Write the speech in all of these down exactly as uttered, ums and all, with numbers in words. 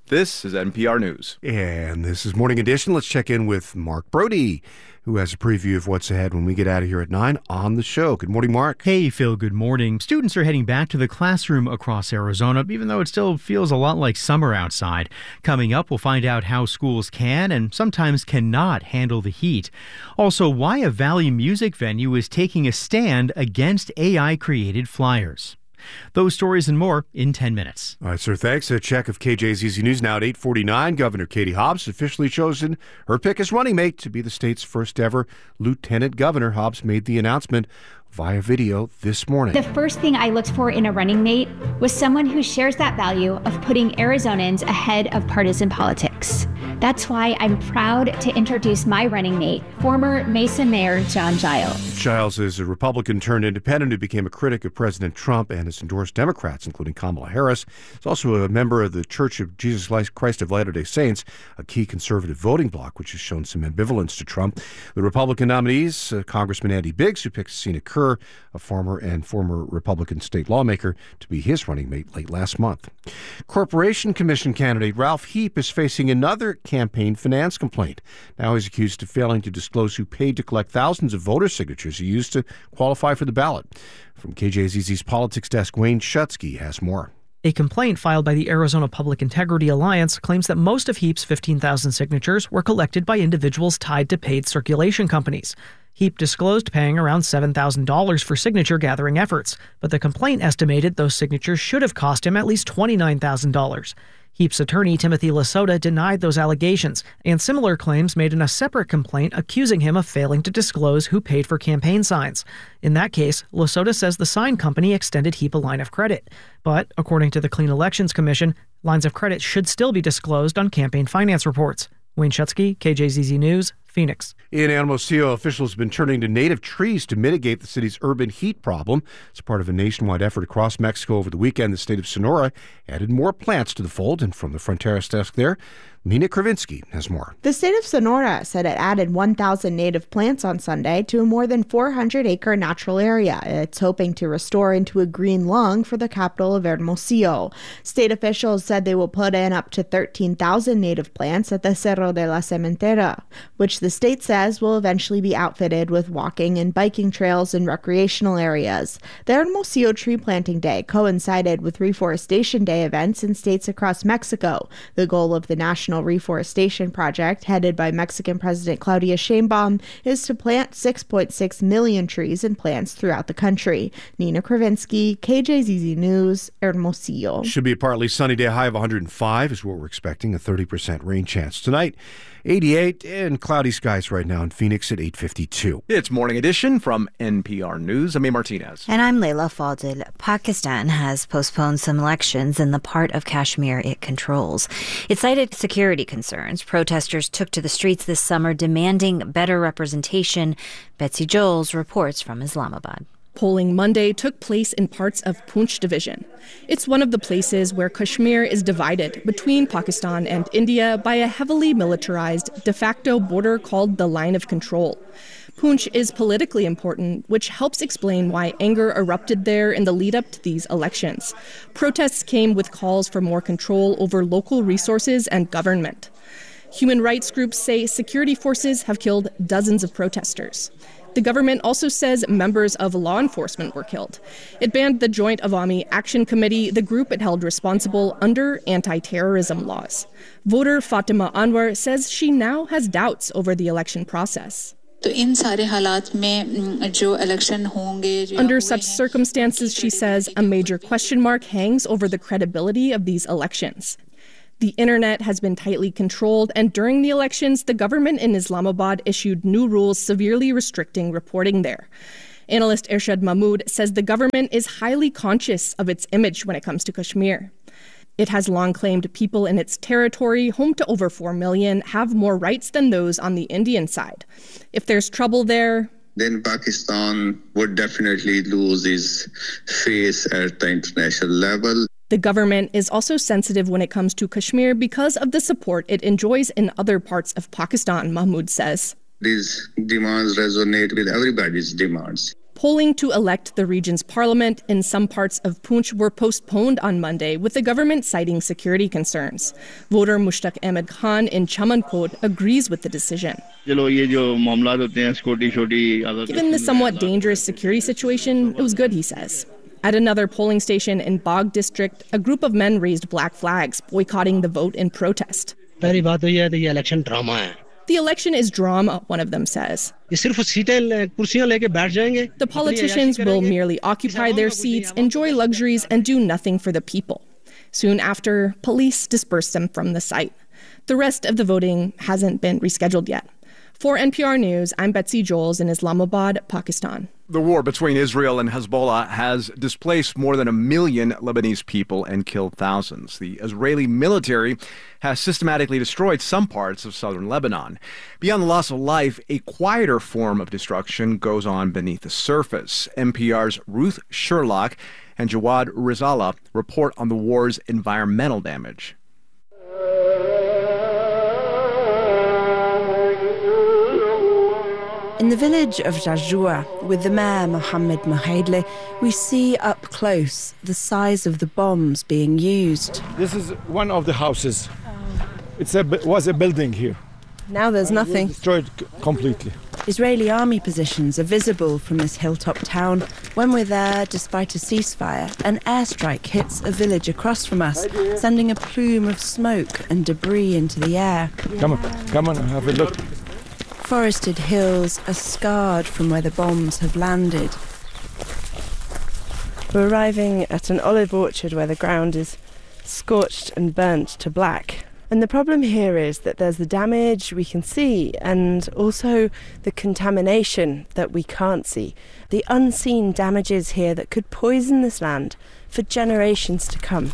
This is N P R News. And this is Morning Edition. Let's check in with Mark Brody, who has a preview of what's ahead when we get out of here at nine on the show. Good morning, Mark. Hey, Phil. Good morning. Students are heading back to the classroom across Arizona, even though it still feels a lot like summer outside. Coming up, we'll find out how schools can and sometimes cannot handle the heat. Also, why a Valley music venue is taking a stand against A I-created flyers. Those stories and more in ten minutes. All right, sir. Thanks. A check of K J Z Z News now at eight forty-nine. Governor Katie Hobbs officially chosen her pick as running mate to be the state's first ever lieutenant governor. Hobbs made the announcement via video this morning. The first thing I looked for in a running mate was someone who shares that value of putting Arizonans ahead of partisan politics. That's why I'm proud to introduce my running mate, former Mesa Mayor John Giles. Giles is a Republican turned independent who became a critic of President Trump and has endorsed Democrats, including Kamala Harris. He's also a member of the Church of Jesus Christ of Latter-day Saints, a key conservative voting bloc, which has shown some ambivalence to Trump. The Republican nominees, uh, Congressman Andy Biggs, who picked Sina Kerr, a former and former Republican state lawmaker, to be his running mate late last month. Corporation Commission candidate Ralph Heap is facing another campaign finance complaint. Now he's accused of failing to disclose who paid to collect thousands of voter signatures he used to qualify for the ballot. From K J Z Z's politics desk, Wayne Schutsky has more. A complaint filed by the Arizona Public Integrity Alliance claims that most of Heap's fifteen thousand signatures were collected by individuals tied to paid circulation companies. Heap disclosed paying around seven thousand dollars for signature gathering efforts, but the complaint estimated those signatures should have cost him at least twenty-nine thousand dollars. Heap's attorney, Timothy Lasota, denied those allegations, and similar claims made in a separate complaint accusing him of failing to disclose who paid for campaign signs. In that case, Lasota says the sign company extended Heap a line of credit. But, according to the Clean Elections Commission, lines of credit should still be disclosed on campaign finance reports. Wayne Schutsky, K J Z Z News, Phoenix. In Hermosillo, officials have been turning to native trees to mitigate the city's urban heat problem. As part of a nationwide effort across Mexico over the weekend, the state of Sonora added more plants to the fold. And from the Fronteras desk there, Nina Kravinsky has more. The state of Sonora said it added one thousand native plants on Sunday to a more than four hundred acre natural area it's hoping to restore into a green lung for the capital of Hermosillo. State officials said they will put in up to thirteen thousand native plants at the Cerro de la Cementera, which the state says will eventually be outfitted with walking and biking trails and recreational areas. The Hermosillo Tree Planting Day coincided with Reforestation Day events in states across Mexico. The goal of the National Reforestation Project, headed by Mexican President Claudia Sheinbaum, is to plant six point six million trees and plants throughout the country. Nina Kravinsky, K J Z Z News, Hermosillo. Should be a partly sunny day. High of one hundred five is what we're expecting. A thirty percent rain chance tonight. eighty-eight and cloudy skies right now in Phoenix at eight fifty-two. It's Morning Edition from N P R News. I'm A. Martinez. And I'm Layla Fadil. Pakistan has postponed some elections in the part of Kashmir it controls. It cited security concerns. Protesters took to the streets this summer demanding better representation. Betsy Joels reports from Islamabad. Polling Monday took place in parts of Poonch division. It's one of the places where Kashmir is divided between Pakistan and India by a heavily militarized de facto border called the Line of Control. Poonch is politically important, which helps explain why anger erupted there in the lead-up to these elections. Protests came with calls for more control over local resources and government. Human rights groups say security forces have killed dozens of protesters. The government also says members of law enforcement were killed. It banned the Joint Awami Action Committee, the group it held responsible under anti-terrorism laws. Voter Fatima Anwar says she now has doubts over the election process. Under such circumstances, she says, a major question mark hangs over the credibility of these elections. The internet has been tightly controlled, and during the elections, the government in Islamabad issued new rules severely restricting reporting there. Analyst Irshad Mahmood says the government is highly conscious of its image when it comes to Kashmir. It has long claimed people in its territory, home to over four million, have more rights than those on the Indian side. If there's trouble there, then Pakistan would definitely lose its face at the international level. The government is also sensitive when it comes to Kashmir because of the support it enjoys in other parts of Pakistan, Mahmood says. These demands resonate with everybody's demands. Polling to elect the region's parliament in some parts of Poonch were postponed on Monday, with the government citing security concerns. Voter Mushtaq Ahmed Khan in Chamankot agrees with the decision. Given the somewhat dangerous security situation, it was good, he says. At another polling station in Bagh district, a group of men raised black flags, boycotting the vote in protest. The election is drama, one of them says. The politicians will merely occupy their seats, enjoy luxuries, and do nothing for the people. Soon after, police dispersed them from the site. The rest of the voting hasn't been rescheduled yet. For N P R News, I'm Betsy Joels in Islamabad, Pakistan. The war between Israel and Hezbollah has displaced more than a million Lebanese people and killed thousands. The Israeli military has systematically destroyed some parts of southern Lebanon. Beyond the loss of life, a quieter form of destruction goes on beneath the surface. N P R's Ruth Sherlock and Jawad Rizala report on the war's environmental damage. In the village of Jarjoua, with the mayor Mohammed Mohaidle, we see up close the size of the bombs being used. This is one of the houses. It was a building here. Now there's nothing. Destroyed completely. Israeli army positions are visible from this hilltop town. When we're there, despite a ceasefire, an airstrike hits a village across from us, sending a plume of smoke and debris into the air. Come on, come on, have a look. Forested hills are scarred from where the bombs have landed. We're arriving at an olive orchard where the ground is scorched and burnt to black. And the problem here is that there's the damage we can see and also the contamination that we can't see. The unseen damages here that could poison this land for generations to come.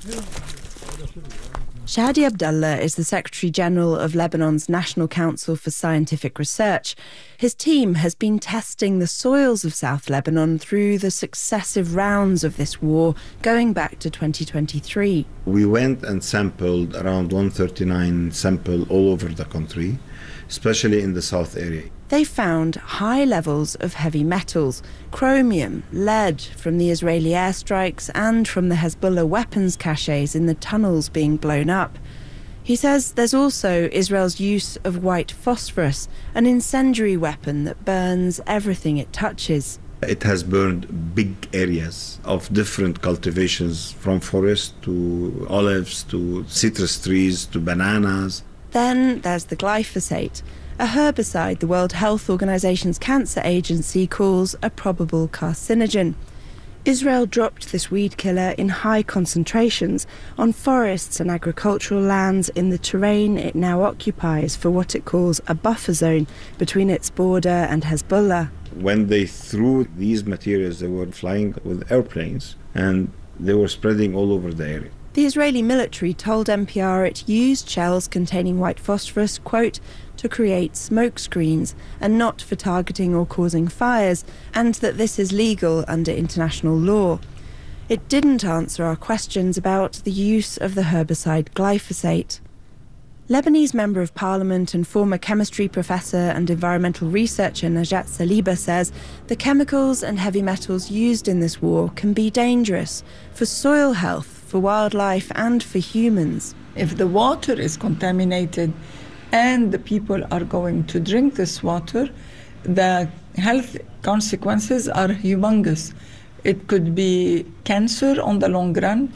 Shadi Abdallah is the Secretary General of Lebanon's National Council for Scientific Research. His team has been testing the soils of South Lebanon through the successive rounds of this war, going back to twenty twenty-three. We went and sampled around one hundred thirty-nine samples all over the country, especially in the south area. They found high levels of heavy metals, chromium, lead from the Israeli airstrikes and from the Hezbollah weapons caches in the tunnels being blown up. He says there's also Israel's use of white phosphorus, an incendiary weapon that burns everything it touches. It has burned big areas of different cultivations, from forest to olives to citrus trees to bananas. Then there's the glyphosate, a herbicide the World Health Organization's cancer agency calls a probable carcinogen. Israel dropped this weed killer in high concentrations on forests and agricultural lands in the terrain it now occupies for what it calls a buffer zone between its border and Hezbollah. When they threw these materials, they were flying with airplanes and they were spreading all over the area. The Israeli military told N P R it used shells containing white phosphorus, quote, to create smoke screens and not for targeting or causing fires, and that this is legal under international law. It didn't answer our questions about the use of the herbicide glyphosate. Lebanese Member of Parliament and former chemistry professor and environmental researcher Najat Saliba says the chemicals and heavy metals used in this war can be dangerous for soil health, for wildlife and for humans. If the water is contaminated and the people are going to drink this water, the health consequences are humongous. It could be cancer on the long run.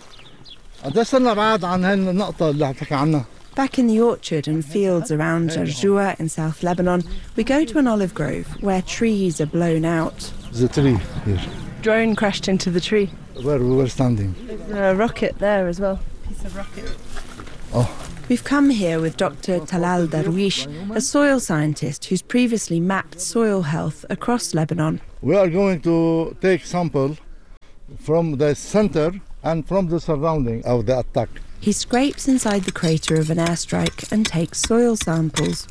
Back in the orchard and fields around Jarjoua in South Lebanon, we go to an olive grove where trees are blown out. The tree here. Drone crashed into the tree. Where we were standing. There's a rocket there as well. Piece of rocket. Oh. We've come here with Doctor Talal Darwish, a soil scientist who's previously mapped soil health across Lebanon. We are going to take sample from the center and from the surrounding of the attack. He scrapes inside the crater of an airstrike and takes soil samples.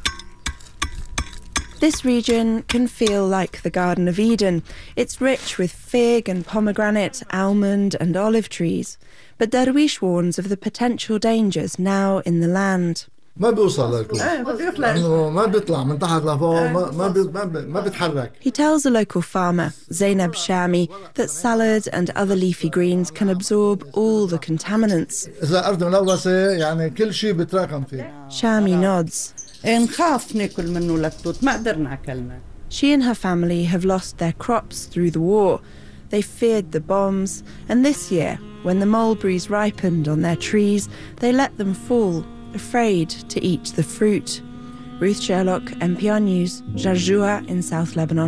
This region can feel like the Garden of Eden. It's rich with fig and pomegranate, almond and olive trees. But Darwish warns of the potential dangers now in the land. ما بيوصل للكوب لأنه ما بيطلع من تحت لفوق ما ما ما بيتحرك. He tells a local farmer, Zainab Shami, that salad and other leafy greens can absorb all the contaminants. إذا أرض ملوثة يعني كل شيء بيتراكم فيه. Shami nods. نخاف ناكل منه للتوت ما قدرنا أكلنا. She and her family have lost their crops through the war. They feared the bombs, and this year, when the mulberries ripened on their trees, they let them fall, afraid to eat the fruit. Ruth Sherlock, N P R News, Jarjoua in South Lebanon.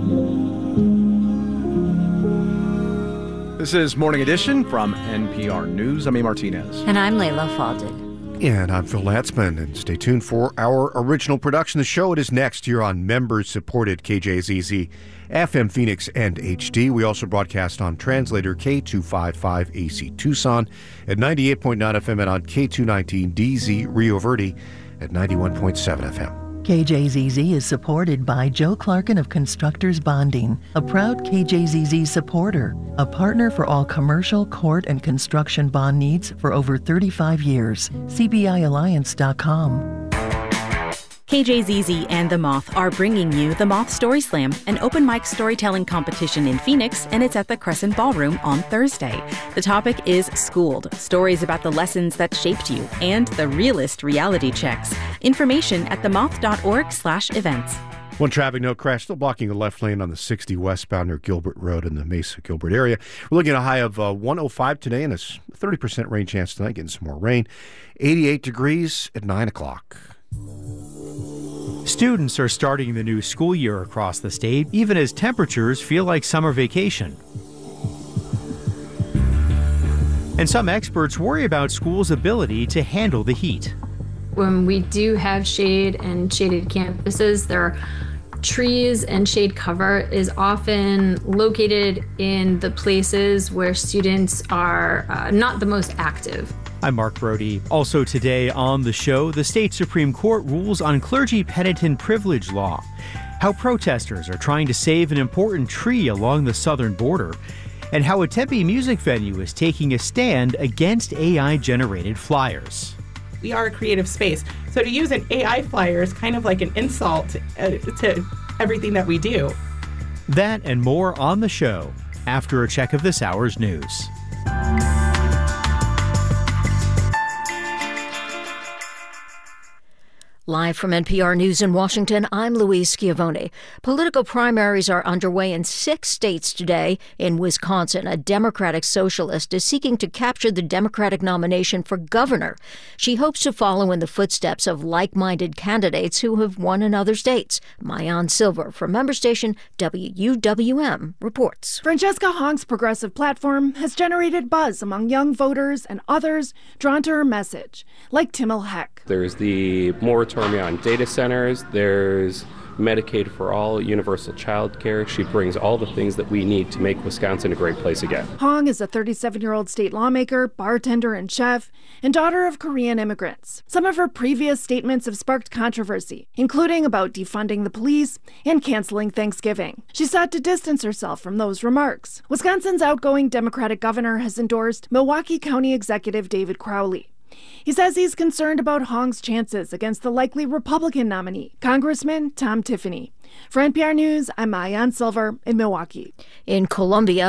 This is Morning Edition from N P R News. I'm A. Martinez. And I'm Layla Fadel. And I'm Phil Latzman, and stay tuned for our original production. The show, it is next here on member-supported K J Z Z, F M Phoenix, and H D. We also broadcast on translator K two fifty-five A C Tucson at ninety-eight point nine F M and on K two nineteen D Z Rio Verde at ninety-one point seven F M. K J Z Z is supported by Joe Clarkin of Constructors Bonding, a proud K J Z Z supporter, a partner for all commercial, court, and construction bond needs for over thirty-five years. C B I Alliance dot com. K J Z Z and The Moth are bringing you The Moth Story Slam, an open mic storytelling competition in Phoenix, and it's at the Crescent Ballroom on Thursday. The topic is Schooled, stories about the lessons that shaped you, and the realist reality checks. Information at themoth.org slash events. One traffic note: crash still blocking the left lane on the sixty westbound near Gilbert Road in the Mesa-Gilbert area. We're looking at a high of uh, one oh five today and a thirty percent rain chance tonight, getting some more rain. eighty-eight degrees at nine o'clock. Students are starting the new school year across the state, even as temperatures feel like summer vacation. And some experts worry about schools' ability to handle the heat. When we do have shade and shaded campuses, there are trees and shade cover is often located in the places where students are uh, not the most active. I'm Mark Brody. Also today on the show, the state Supreme Court rules on clergy penitent privilege law, how protesters are trying to save an important tree along the southern border, and how a Tempe music venue is taking a stand against A I-generated flyers. We are a creative space, so to use an A I flyer is kind of like an insult uh, to everything that we do. That and more on the show after a check of this hour's news. Live from N P R News in Washington, I'm Louise Schiavone. Political primaries are underway in six states today. In Wisconsin, a Democratic socialist is seeking to capture the Democratic nomination for governor. She hopes to follow in the footsteps of like-minded candidates who have won in other states. Maayan Silver from member station W U W M reports. Francesca Hong's progressive platform has generated buzz among young voters and others drawn to her message, like Timil Heck. There's the moratorium on data centers, there's Medicaid for all, universal child care. She brings all the things that we need to make Wisconsin a great place again. Hong is a thirty-seven-year-old state lawmaker, bartender, and chef, and daughter of Korean immigrants. Some of her previous statements have sparked controversy, including about defunding the police and canceling Thanksgiving. She sought to distance herself from those remarks. Wisconsin's outgoing Democratic governor has endorsed Milwaukee County Executive David Crowley. He says he's concerned about Hong's chances against the likely Republican nominee, Congressman Tom Tiffany. For N P R News, I'm Maayan Silver in Milwaukee. In Colombia,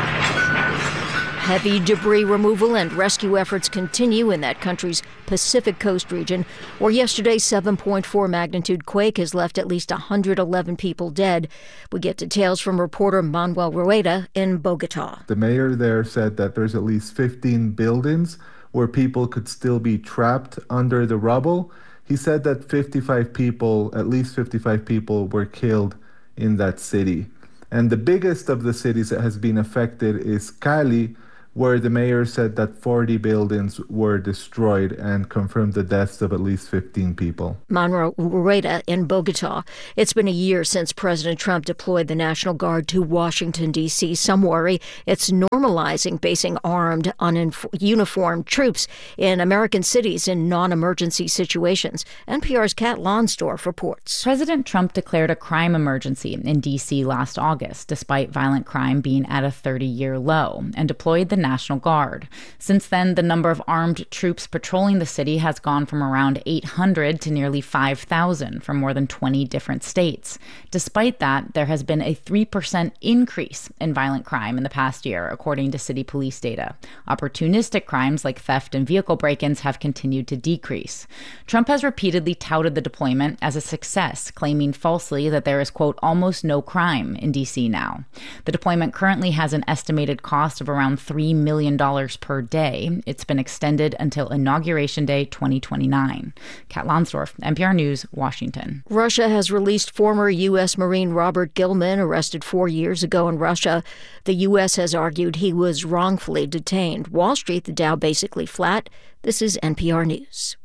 heavy debris removal and rescue efforts continue in that country's Pacific Coast region, where yesterday's seven point four magnitude quake has left at least one hundred eleven people dead. We get details from reporter Manuel Rueda in Bogota. The mayor there said that there's at least fifteen buildings where people could still be trapped under the rubble. He said that fifty-five people, at least fifty-five people, were killed in that city. And the biggest of the cities that has been affected is Cali, where the mayor said that forty buildings were destroyed and confirmed the deaths of at least fifteen people. Manuel Rueda in Bogota. It's been a year since President Trump deployed the National Guard to Washington, D C Some worry it's normalizing basing armed, uniformed troops in American cities in non-emergency situations. N P R's Kat Lonsdorf reports. President Trump declared a crime emergency in D C last August, despite violent crime being at a thirty-year low, and deployed the National Guard. Since then, the number of armed troops patrolling the city has gone from around eight hundred to nearly five thousand from more than twenty different states. Despite that, there has been a three percent increase in violent crime in the past year, according to city police data. Opportunistic crimes like theft and vehicle break-ins have continued to decrease. Trump has repeatedly touted the deployment as a success, claiming falsely that there is, quote, almost no crime in D C now. The deployment currently has an estimated cost of around three million dollars per day. It's been extended until Inauguration Day twenty twenty-nine. Kat Lonsdorf, N P R News, Washington. Russia has released former U S Marine Robert Gilman, arrested four years ago in Russia. The U S has argued he was wrongfully detained. Wall Street, the Dow basically flat. This is N P R News.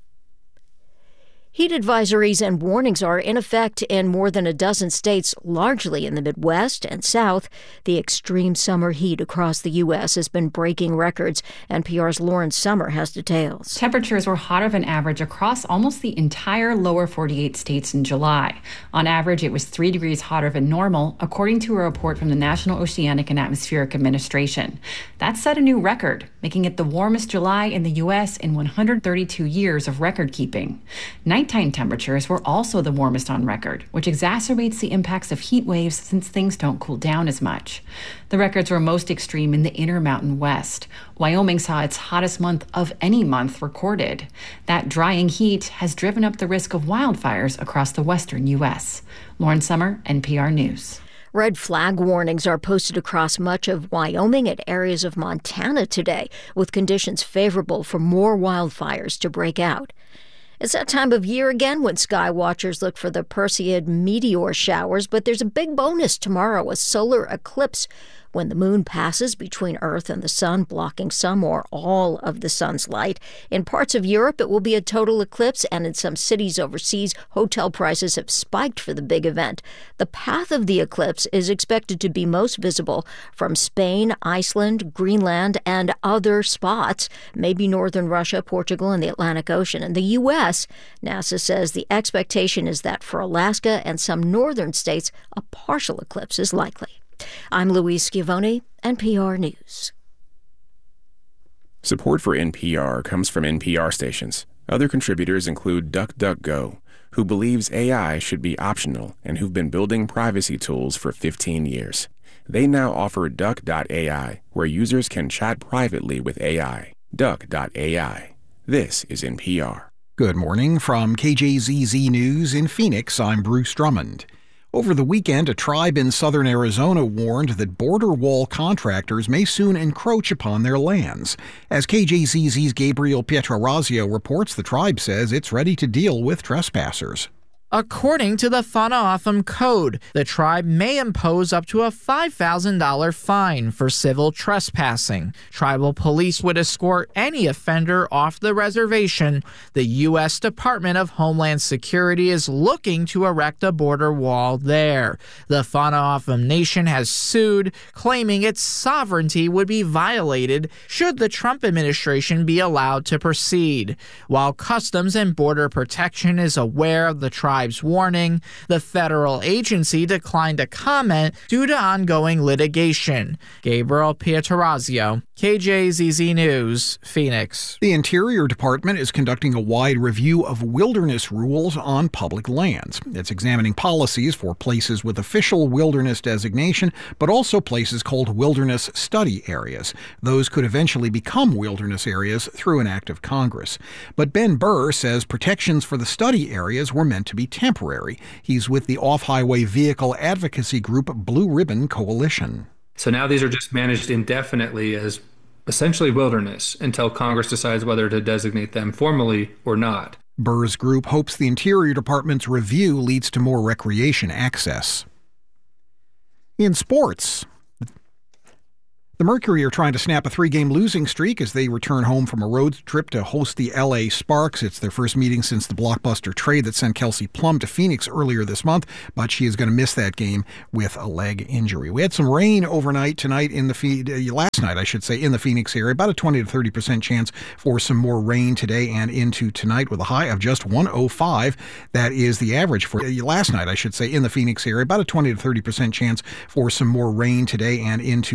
Heat advisories and warnings are in effect in more than a dozen states, largely in the Midwest and South. The extreme summer heat across the U S has been breaking records. N P R's Lauren Sommer has details. Temperatures were hotter than average across almost the entire lower forty-eight states in July. On average, it was three degrees hotter than normal, according to a report from the National Oceanic and Atmospheric Administration. That set a new record, making it the warmest July in the U S in one hundred thirty-two years of record keeping. Nighttime temperatures were also the warmest on record, which exacerbates the impacts of heat waves since things don't cool down as much. The records were most extreme in the Intermountain West. Wyoming saw its hottest month of any month recorded. That drying heat has driven up the risk of wildfires across the western U S. Lauren Sommer, N P R News. Red flag warnings are posted across much of Wyoming and areas of Montana today, with conditions favorable for more wildfires to break out. It's that time of year again when sky watchers look for the Perseid meteor showers, but there's a big bonus tomorrow, a solar eclipse when the moon passes between Earth and the sun, blocking some or all of the sun's light. In parts of Europe, it will be a total eclipse, and in some cities overseas, hotel prices have spiked for the big event. The path of the eclipse is expected to be most visible from Spain, Iceland, Greenland, and other spots, maybe northern Russia, Portugal, and the Atlantic Ocean. In the U S, NASA says the expectation is that for Alaska and some northern states, a partial eclipse is likely. I'm Louise Schiavone, N P R News. Support for N P R comes from N P R stations. Other contributors include DuckDuckGo, who believes A I should be optional and who've been building privacy tools for fifteen years. They now offer Duck dot A I, where users can chat privately with A I. Duck dot A I. This is N P R. Good morning from K J Z Z News in Phoenix. I'm Bruce Drummond. Over the weekend, a tribe in southern Arizona warned that border wall contractors may soon encroach upon their lands. As K J Z Z's Gabriel Pietrorazio reports, the tribe says it's ready to deal with trespassers. According to the Whana'atham Code, the tribe may impose up to a five thousand dollars fine for civil trespassing. Tribal police would escort any offender off the reservation. The U S Department of Homeland Security is looking to erect a border wall there. The Whana'atham Nation has sued, claiming its sovereignty would be violated should the Trump administration be allowed to proceed. While Customs and Border Protection is aware of the tribe's warning, the federal agency declined to comment due to ongoing litigation. Gabriel Pietrorazio, K J Z Z News, Phoenix. The Interior Department is conducting a wide review of wilderness rules on public lands. It's examining policies for places with official wilderness designation, but also places called wilderness study areas. Those could eventually become wilderness areas through an act of Congress. But Ben Burr says protections for the study areas were meant to be temporary. He's with the off-highway vehicle advocacy group Blue Ribbon Coalition. So now these are just managed indefinitely as essentially wilderness until Congress decides whether to designate them formally or not. Burr's group hopes the Interior Department's review leads to more recreation access. In sports, the Mercury are trying to snap a three-game losing streak as they return home from a road trip to host the L A Sparks. It's their first meeting since the blockbuster trade that sent Kelsey Plum to Phoenix earlier this month, but she is going to miss that game with a leg injury. We had some rain overnight tonight in the uh, last night, I should say, in the Phoenix area. About a twenty to thirty percent chance for some more rain today and into tonight with a high of just one oh five. That is the average for uh, last night, I should say, in the Phoenix area. About a twenty to thirty percent chance for some more rain today and into